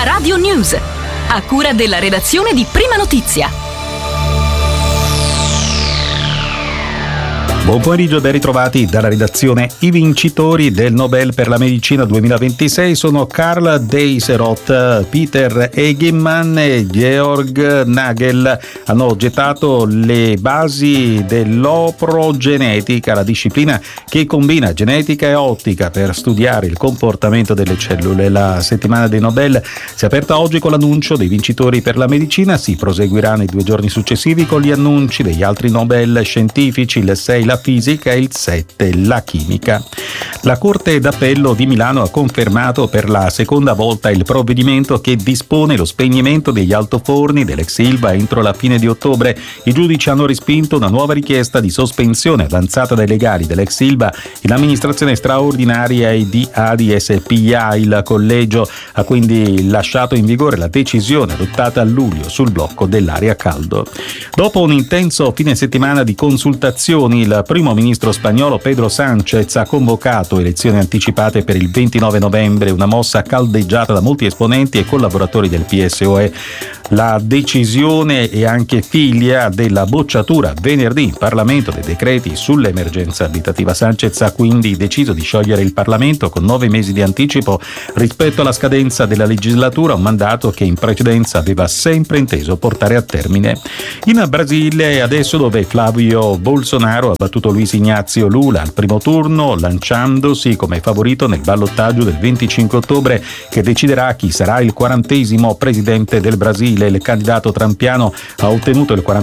Prima Radio News, a cura della redazione di Prima Notizia. Buon pomeriggio e ben ritrovati dalla redazione. I vincitori del Nobel per la medicina 2026 sono Karl Deisseroth, Peter Egemann e Georg Nagel. Hanno gettato le basi dell'oprogenetica, la disciplina che combina genetica e ottica per studiare il comportamento delle cellule. La settimana dei Nobel si è aperta oggi con l'annuncio dei vincitori per la medicina. Si proseguirà nei 2 giorni successivi con gli annunci degli altri Nobel scientifici, il 6 la fisica e il 7 la chimica. La Corte d'Appello di Milano ha confermato per la seconda volta il provvedimento che dispone lo spegnimento degli altoforni dell'ex Ilva entro la fine di ottobre. I giudici hanno respinto una nuova richiesta di sospensione avanzata dai legali dell'ex Ilva in amministrazione straordinaria e di ADSPA. Il collegio ha quindi lasciato in vigore la decisione adottata a luglio sul blocco dell'area caldo. Dopo un intenso fine settimana di consultazioni, il primo ministro spagnolo Pedro Sánchez ha convocato elezioni anticipate per il 29 novembre, una mossa caldeggiata da molti esponenti e collaboratori del PSOE. La decisione è anche figlia della bocciatura venerdì in Parlamento dei decreti sull'emergenza abitativa. Sánchez ha quindi deciso di sciogliere il Parlamento con 9 mesi di anticipo rispetto alla scadenza della legislatura, un mandato che in precedenza aveva sempre inteso portare a termine. In Brasile adesso, dove Flavio Bolsonaro ha battuto Luiz Inácio Lula al primo turno, lanciandosi come favorito nel ballottaggio del 25 ottobre che deciderà chi sarà il 40° presidente del Brasile. Il candidato trampiano ha ottenuto il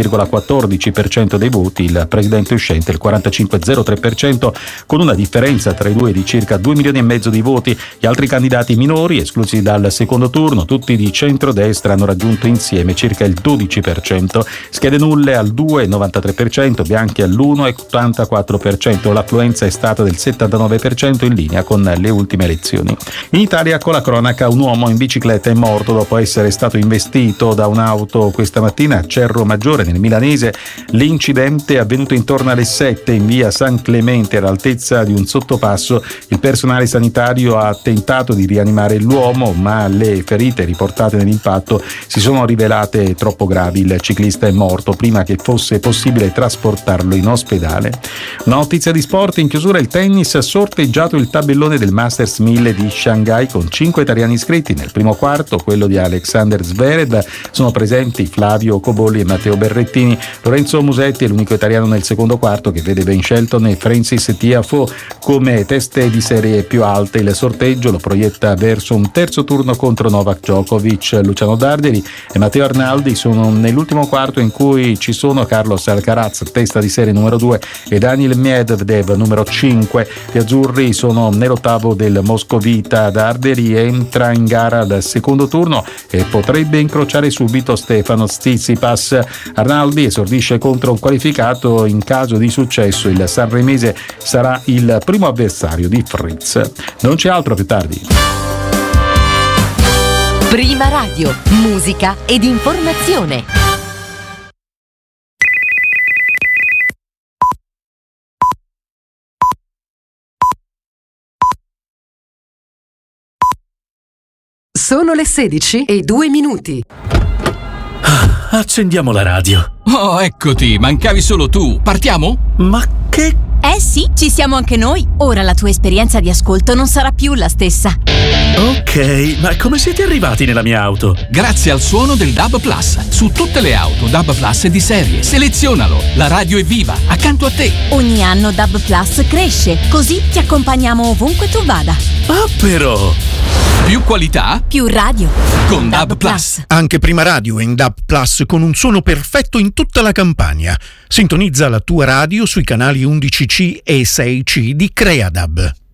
47,14% dei voti, il presidente uscente il 45,03%, con una differenza tra i due di circa 2,5 milioni di voti. Gli altri candidati minori, esclusi dal secondo turno, tutti di centrodestra, hanno raggiunto insieme circa il 12%, schede nulle al 2,93%, bianchi all'1,84%. L'affluenza è stata del 79%, in linea con le ultime elezioni. In Italia, con la cronaca, un uomo in bicicletta è morto dopo essere stato investito da un'auto questa mattina a Cerro Maggiore, nel milanese. L'incidente è avvenuto intorno alle 7 in via San Clemente, all'altezza di un sottopasso. Il personale sanitario ha tentato di rianimare l'uomo, ma le ferite riportate nell'impatto si sono rivelate troppo gravi. Il ciclista è morto prima che fosse possibile trasportarlo in ospedale. Una notizia di sport: in chiusura il tennis, ha sorteggiato il tabellone del Masters 1000 di Shanghai con 5 italiani iscritti. Nel primo quarto, quello di Alexander Zverev, sono presenti Flavio Cobolli e Matteo Berrettini. Lorenzo Musetti è l'unico italiano nel secondo quarto, che vede Ben Shelton e Francis Tiafoe come teste di serie più alte. Il sorteggio lo proietta verso un terzo turno contro Novak Djokovic. Luciano Darderi e Matteo Arnaldi sono nell'ultimo quarto, in cui ci sono Carlos Alcaraz, testa di serie numero 2, e Daniil Medvedev, numero 5. Gli azzurri sono nell'ottavo del moscovita. Darderi entra in gara al secondo turno e potrebbe incrociare subito Stefano Tsitsipas. Arnaldi esordisce contro un qualificato. In caso di successo il sanremese sarà il primo avversario di Fritz. Non c'è altro, più tardi. Prima Radio, musica ed informazione. Sono le 16:02. Accendiamo la radio. Oh, eccoti, mancavi solo tu. Partiamo? Ma che... Sì, ci siamo anche noi. Ora la tua esperienza di ascolto non sarà più la stessa. Ok, ma come siete arrivati nella mia auto? Grazie al suono del DAB Plus. Su tutte le auto DAB Plus di serie. Selezionalo. La radio è viva, accanto a te. Ogni anno DAB Plus cresce, così ti accompagniamo ovunque tu vada. Ah, però... Più qualità, più radio. Con DAB Plus. Anche Prima Radio è in DAB Plus, con un suono perfetto in tutta la Campania. Sintonizza la tua radio sui canali 11C e 6C di CreaDAB.